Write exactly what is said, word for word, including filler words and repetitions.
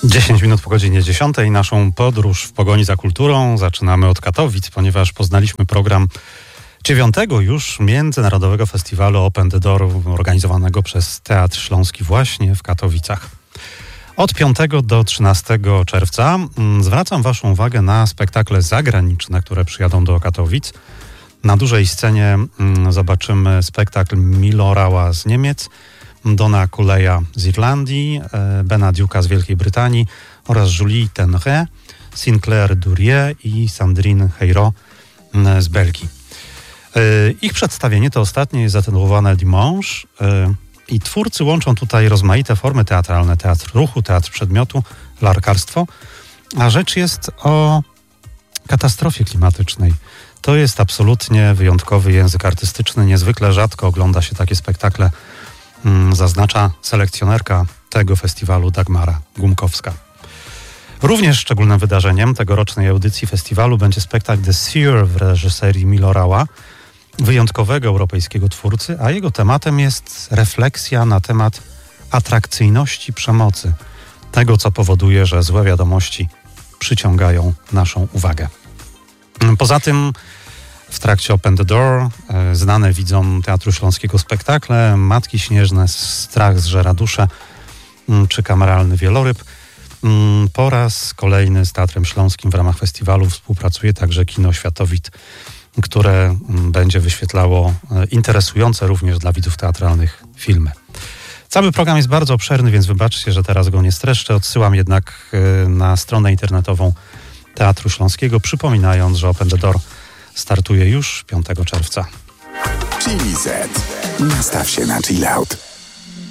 dziesięć minut po godzinie dziesiątej. Naszą podróż w pogoni za kulturą zaczynamy od Katowic, ponieważ poznaliśmy program dziewiątego już Międzynarodowego Festiwalu Open the Door organizowanego przez Teatr Śląski właśnie w Katowicach. Od piątego do trzynastego czerwca zwracam Waszą uwagę na spektakle zagraniczne, które przyjadą do Katowic. Na dużej scenie zobaczymy spektakl Milorała z Niemiec, Dona Kuleja z Irlandii, Bena Duke'a z Wielkiej Brytanii oraz Julie Tenre, Sinclair Durier i Sandrine Heyro z Belgii. Ich przedstawienie, to ostatnie, jest zatytułowane Dimanche i twórcy łączą tutaj rozmaite formy teatralne, teatr ruchu, teatr przedmiotu, larkarstwo, a rzecz jest o katastrofie klimatycznej. To jest absolutnie wyjątkowy język artystyczny, niezwykle rzadko ogląda się takie spektakle, zaznacza selekcjonerka tego festiwalu Dagmara Gumkowska. Również szczególnym wydarzeniem tegorocznej audycji festiwalu będzie spektakl The Seer w reżyserii Milorała, wyjątkowego europejskiego twórcy, a jego tematem jest refleksja na temat atrakcyjności przemocy, tego, co powoduje, że złe wiadomości przyciągają naszą uwagę. Poza tym w trakcie Open the Door znane widzom Teatru Śląskiego spektakle Matki Śnieżne, Strach zżera duszę czy Kameralny Wieloryb. Po raz kolejny z Teatrem Śląskim w ramach festiwalu współpracuje także Kino Światowit, które będzie wyświetlało interesujące również dla widzów teatralnych filmy. Cały program jest bardzo obszerny, więc wybaczcie, że teraz go nie streszczę. Odsyłam jednak na stronę internetową Teatru Śląskiego, przypominając, że Open the Door startuje już piątego czerwca. Chili Z. Nastaw się na chill out.